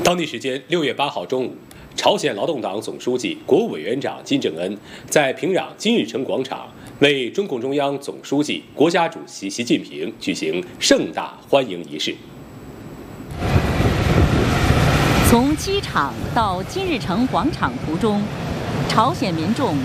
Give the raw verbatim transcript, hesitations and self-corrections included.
当地时间六月八号中午，朝鲜劳动党总书记、国务委员长金正恩在平壤金日成广场为中共中央总书记、国家主席习近平举行盛大欢迎仪式。 从机场到金日成广场途中，朝鲜民众